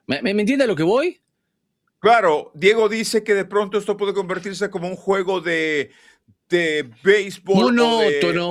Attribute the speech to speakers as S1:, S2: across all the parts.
S1: ¿Me entiende a lo que voy?
S2: Claro, Diego dice que de pronto esto puede convertirse como un juego de béisbol
S1: Monótono.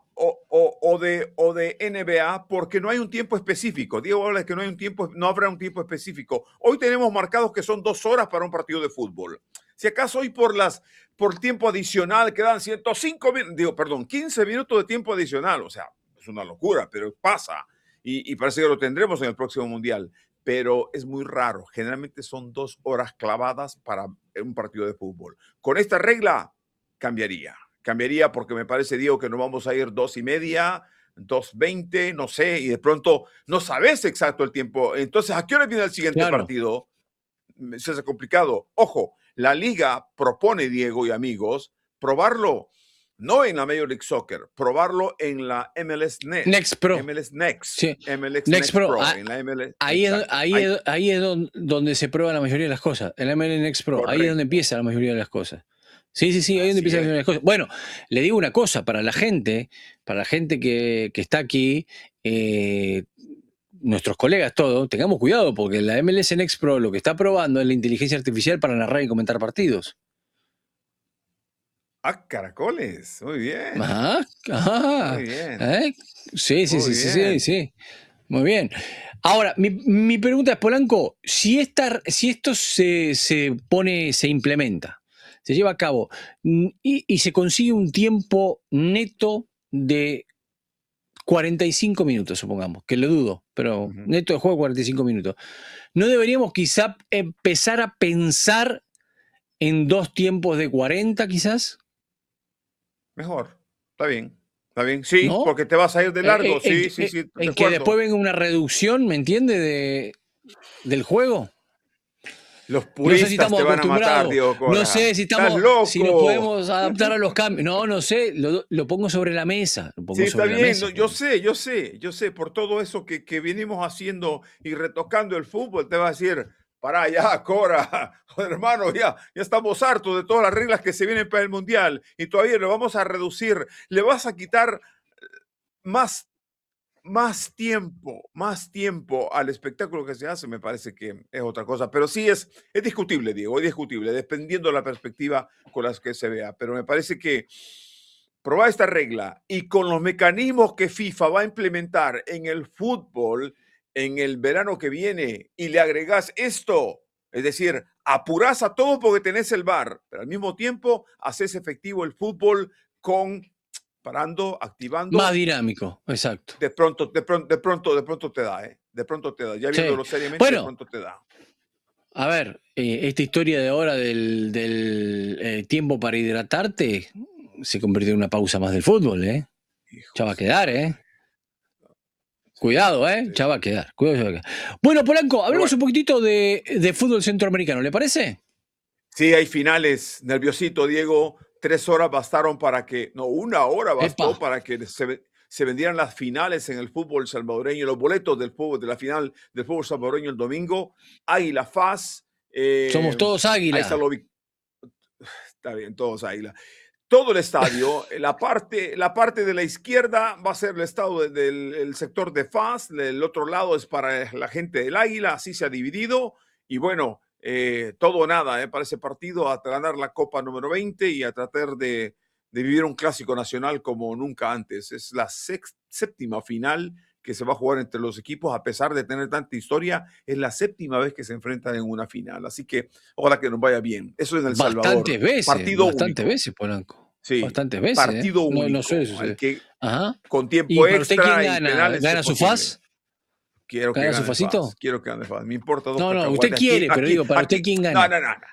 S2: o de NBA, porque no hay un tiempo específico. Diego habla de que no habrá un tiempo específico. Hoy tenemos marcados que son 2 horas para un partido de fútbol. Si acaso hoy por tiempo adicional quedan 15 minutos de tiempo adicional. O sea, es una locura, pero pasa. Y parece que lo tendremos en el próximo Mundial. Pero es muy raro. Generalmente son 2 horas clavadas para un partido de fútbol. Con esta regla, cambiaría porque me parece, Diego, que nos vamos a ir 2:30, 2:20, no sé, y de pronto no sabes exacto el tiempo. Entonces, ¿a qué hora viene el siguiente
S1: Claro.
S2: partido? Se hace complicado. Ojo, la liga propone, Diego y amigos, probarlo no en la Major League Soccer, probarlo en la MLS
S1: Next Pro.
S2: MLS Next,
S1: Sí.
S2: MLS
S1: Next
S2: Next
S1: Pro.
S2: Pro, en la MLS,
S1: Ahí es,
S2: exacto.
S1: ahí es donde se prueba la mayoría de las cosas. El ML Next Pro. Ahí es donde
S2: Correcto.
S1: empieza la mayoría de las cosas. Sí, ahí es donde
S2: Así
S1: empieza la
S2: es.
S1: mayoría de las cosas. Bueno, le digo una cosa, para la gente que está aquí, nuestros colegas, todos, tengamos cuidado, porque la MLS Next Pro lo que está probando es la inteligencia artificial para narrar y comentar partidos.
S2: Caracoles. Muy bien.
S1: Ajá.
S2: Muy bien.
S1: ¿Eh? Sí.
S2: Muy bien.
S1: Muy bien. Ahora, mi pregunta es, Polanco, si esto se implementa, se lleva a cabo y se consigue un tiempo neto de 45 minutos, supongamos, que lo dudo, pero
S2: Ujú.
S1: neto de juego 45 minutos, ¿no deberíamos quizá empezar a pensar en 2 tiempos de 40 quizás?
S2: Mejor. Está bien. Está bien. Sí,
S1: ¿No?
S2: porque te vas a ir de largo. Sí, sí, sí, de
S1: En que después
S2: acuerdo.
S1: venga una reducción, ¿me entiende? Del juego.
S2: Los
S1: No sé si
S2: puristas
S1: estamos
S2: te van a matar,
S1: acostumbrados,
S2: Diego
S1: no
S2: Cora.
S1: sé
S2: ¡Estás
S1: si nos
S2: loco!
S1: podemos adaptar a los cambios. No sé, lo pongo sobre la mesa, lo
S2: Sí,
S1: pongo
S2: está
S1: sobre la
S2: bien.
S1: mesa.
S2: No, yo sé, por todo eso que venimos haciendo y retocando el fútbol, te va a decir, para ya, Cora, hermano, ya estamos hartos de todas las reglas que se vienen para el Mundial y todavía lo vamos a reducir, le vas a quitar más más tiempo al espectáculo que se hace, me parece que es otra cosa. Pero sí es discutible, Diego, es discutible, dependiendo de la perspectiva con las que se vea. Pero me parece que probar esta regla y con los mecanismos que FIFA va a implementar en el fútbol en el verano que viene y le agregas esto, es decir, apurás a todo porque tenés el VAR, pero al mismo tiempo haces efectivo el fútbol con parando,
S1: Más
S2: activando,
S1: dinámico, exacto.
S2: de pronto te da, ¿eh? De pronto te da. Ya
S1: Sí.
S2: viéndolo seriamente, de
S1: Bueno,
S2: pronto te da.
S1: a ver, esta historia de ahora del tiempo para hidratarte se convirtió en una pausa más del fútbol, ¿eh? Ya
S2: Hijo
S1: va
S2: de
S1: a
S2: su
S1: quedar,
S2: madre.
S1: ¿eh?
S2: Sí,
S1: Cuidado, ¿eh?
S2: sí.
S1: Ya va a quedar. Cuidado, ya va a quedar. Bueno, Polanco,
S2: Pero
S1: hablemos
S2: bueno,
S1: un poquitito de fútbol centroamericano, ¿le parece?
S2: sí hay finales. Nerviosito, Diego. 3 horas bastaron para que, no, 1 hora
S1: Epa,
S2: bastó para que se vendieran las finales en el fútbol salvadoreño, los boletos del fútbol, de la final del fútbol salvadoreño el domingo. Águila FAS.
S1: somos todos
S2: Ahí está
S1: águila.
S2: lo. Está bien, todos Águila. Todo el estadio, la parte de la izquierda va a ser el estado del sector de FAS, el otro lado es para la gente del Águila, así se ha dividido. Y bueno, todo o nada para ese partido, a ganar la Copa número 20 y a tratar de vivir un clásico nacional como nunca antes. Es la séptima final que se va a jugar entre los equipos, a pesar de tener tanta historia, es la séptima vez que se enfrentan en una final. Así que ojalá que nos vaya bien. Eso en El Salvador. Partido
S1: Bastantes
S2: único.
S1: veces, Polanco.
S2: Sí,
S1: Bastantes veces, ¿eh?
S2: partido
S1: No suele
S2: único, al
S1: suceder.
S2: que
S1: Ajá.
S2: con
S1: ¿Y
S2: tiempo
S1: para usted quién
S2: extra y
S1: gana?
S2: penales es
S1: ¿Gana su
S2: posible.
S1: FAS?
S2: Quiero que
S1: ¿Gana su
S2: gane el FAS,
S1: FASito?
S2: quiero que gane el FAS. Me importa dos
S1: No, usted
S2: cacahuates. Aquí,
S1: quiere, pero
S2: aquí,
S1: digo, para usted
S2: aquí,
S1: quién
S2: no,
S1: gana.
S2: no, no, no.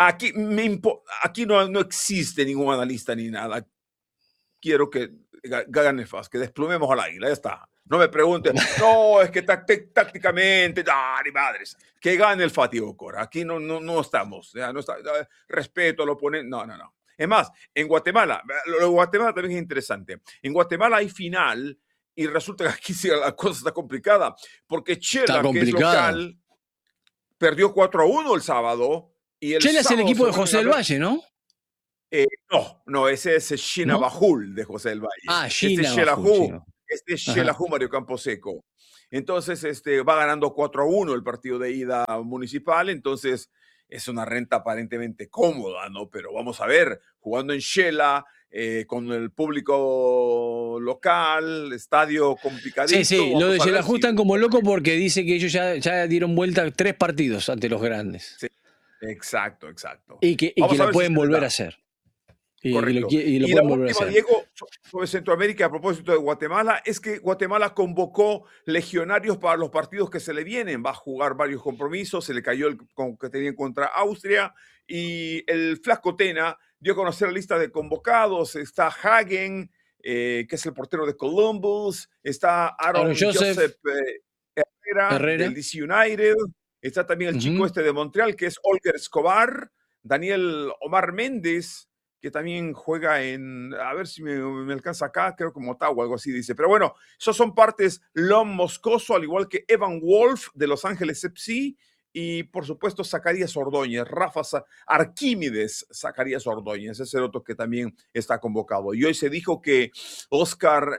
S2: Aquí no existe ningún analista ni nada. Quiero que gane el FAS, que desplumemos al Águila, ya está. No me pregunte, no, es que tácticamente, ni madres. Que gane el Fatigo Cora. Aquí no estamos, ya, no está, respeto al oponente, no. Es más, en Guatemala, lo de Guatemala también es interesante. En Guatemala hay final y resulta que aquí sí la cosa está complicada, porque
S1: Está
S2: Chela, que es
S1: complicado.
S2: local, perdió 4-1 el sábado y el
S1: Chela es el
S2: sábado se
S1: equipo de
S2: vuelven
S1: José
S2: a
S1: del
S2: ver.
S1: Valle, ¿no?
S2: No, ese es Shina
S1: ¿No?
S2: Bajul de José del Valle.
S1: Ah,
S2: Este
S1: Gina Bajul,
S2: Shelahu
S1: Gina.
S2: Xelajú Mario Camposeco. Entonces, va ganando 4-1 el partido de ida municipal, entonces es una renta aparentemente cómoda, ¿no? Pero vamos a ver, jugando en Xela, con el público local, estadio complicadito.
S1: Sí, lo de Xelajú están como locos porque dice que ellos ya dieron vuelta 3 partidos ante los grandes.
S2: Sí, exacto.
S1: Y que la pueden volver a hacer.
S2: Correcto.
S1: Y
S2: la última, Diego, sobre Centroamérica, a propósito de Guatemala, es que Guatemala convocó legionarios para los partidos que se le vienen. Va a jugar varios compromisos, se le cayó el que tenían contra Austria, y el Flaco Tena dio a conocer la lista de convocados. Está Hagen, que es el portero de Columbus, está Aaron Joseph Herrera del DC United, está también el chico de Montreal, que es Olger Escobar, Daniel Omar Méndez, que también juega en, a ver si me alcanza acá, creo que Motagua, algo así dice. Pero bueno, esos son partes. Lon Moscoso, al igual que Evan Wolf de Los Ángeles FC, y por supuesto Zacarías Ordóñez, Rafa Arquímedes Zacarías Ordóñez, es el otro que también está convocado. Y hoy se dijo que Oscar,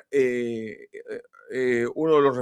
S2: uno de los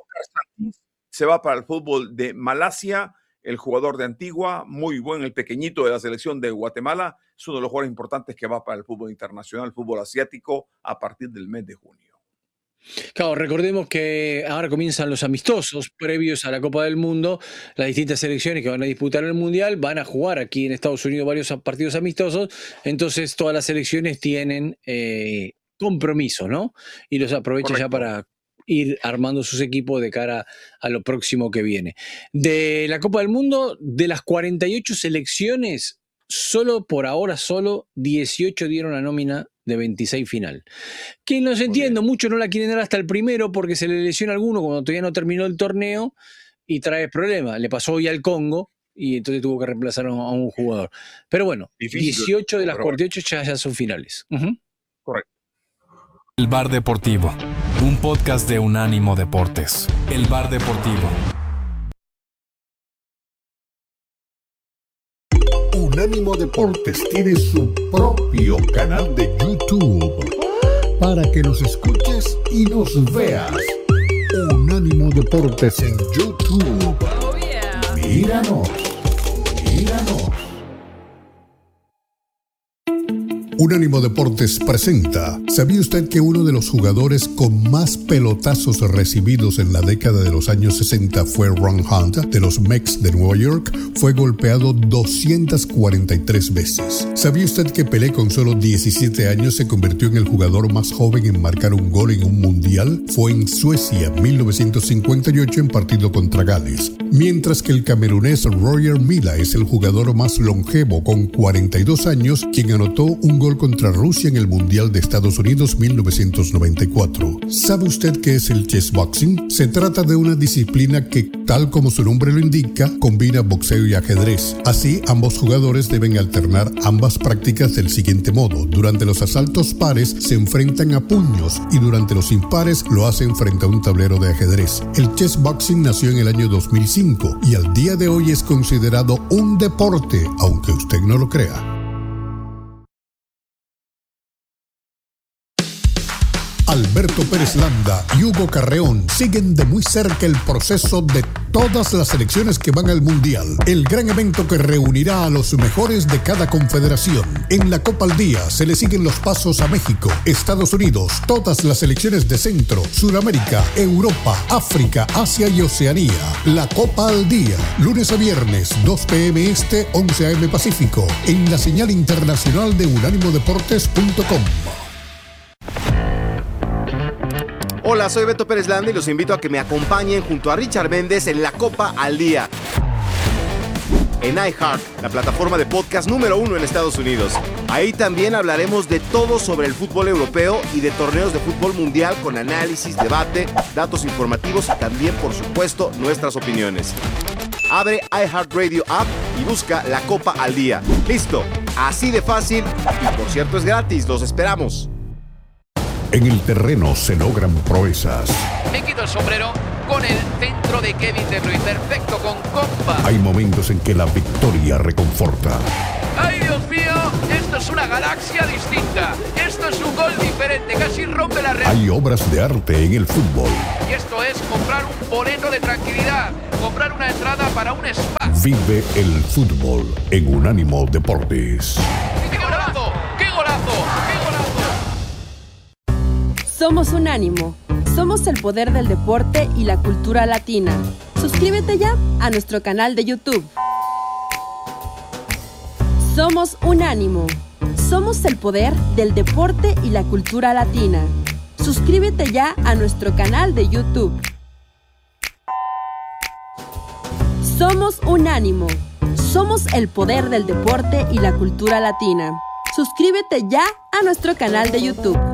S2: se va para el fútbol de Malasia. El jugador de Antigua, muy buen, el pequeñito de la selección de Guatemala, es uno de los jugadores importantes que va para el fútbol internacional, el fútbol asiático, a partir del mes de junio.
S1: Claro, recordemos que ahora comienzan los amistosos previos a la Copa del Mundo. Las distintas selecciones que van a disputar el Mundial van a jugar aquí en Estados Unidos varios partidos amistosos. Entonces todas las selecciones tienen compromisos, ¿no? Y los aprovechan ya para ir armando sus equipos de cara a lo próximo que viene. De la Copa del Mundo, de las 48 selecciones, por ahora 18 dieron la nómina de 26 final. Que no se entiende, muchos no la quieren dar hasta el primero porque se le lesiona a alguno cuando todavía no terminó el torneo y trae problemas. Le pasó hoy al Congo y entonces tuvo que reemplazar a un jugador. Pero bueno, difícil, 18 de las 48 ya son finales.
S2: Correcto.
S3: El Bar Deportivo, un podcast de Unánimo Deportes. El Bar Deportivo.
S4: Unánimo Deportes tiene su propio canal de YouTube para que nos escuches y nos veas. Unánimo Deportes en YouTube.
S5: Oh, yeah.
S4: Míranos. Unánimo Deportes presenta. ¿Sabía usted que uno de los jugadores con más pelotazos recibidos en la década de los años 60 fue Ron Hunt, de los Mets de Nueva York? Fue golpeado 243 veces. ¿Sabía usted que Pelé con solo 17 años se convirtió en el jugador más joven en marcar un gol en un mundial? Fue en Suecia, 1958, en partido contra Gales. Mientras que el camerunés Roger Milla es el jugador más longevo con 42 años, quien anotó un gol contra Rusia en el Mundial de Estados Unidos 1994. ¿Sabe usted qué es el chessboxing? Se trata de una disciplina que, tal como su nombre lo indica, combina boxeo y ajedrez. Así, ambos jugadores deben alternar ambas prácticas del siguiente modo. Durante los asaltos pares se enfrentan a puños y durante los impares lo hacen frente a un tablero de ajedrez. El chessboxing nació en el año 2005 y al día de hoy es considerado un deporte, aunque usted no lo crea. Alberto Pérez Landa y Hugo Carreón siguen de muy cerca el proceso de todas las selecciones que van al Mundial, el gran evento que reunirá a los mejores de cada confederación. En la Copa al Día se le siguen los pasos a México, Estados Unidos, todas las selecciones de Centro, Sudamérica, Europa, África, Asia y Oceanía. La Copa al Día, lunes a viernes, 2 p.m. Este, 11 a.m. Pacífico, en la señal internacional de unánimodeportes.com.
S6: Hola, soy Beto Pérez Landa y los invito a que me acompañen junto a Richard Méndez en La Copa al Día. En iHeart, la plataforma de podcast número 1 en Estados Unidos. Ahí también hablaremos de todo sobre el fútbol europeo y de torneos de fútbol mundial con análisis, debate, datos informativos y también, por supuesto, nuestras opiniones. Abre iHeartRadio App y busca La Copa al Día. ¡Listo! Así de fácil y, por cierto, es gratis. Los esperamos.
S4: En el terreno se logran proezas.
S5: Me quito el sombrero con el centro de Kevin De Bruyne. Perfecto, con compa.
S4: Hay momentos en que la victoria reconforta.
S5: ¡Ay, Dios mío! Esto es es una galaxia distinta. Esto es un gol diferente, casi rompe la realidad.
S4: Hay obras de arte en el fútbol.
S5: Y esto es comprar un boleto de tranquilidad, comprar una entrada para un spa.
S4: Vive el fútbol en Unánimo Deportes.
S5: ¡Qué golazo! ¡Qué golazo! ¡Qué golazo!
S7: Somos Unánimo. Somos el poder del deporte y la cultura latina. Suscríbete ya a nuestro canal de YouTube. Somos Unánimo. Somos el poder del deporte y la cultura latina. Suscríbete ya a nuestro canal de YouTube. Somos Unánimo. Somos el poder del deporte y la cultura latina. Suscríbete ya a nuestro canal de YouTube.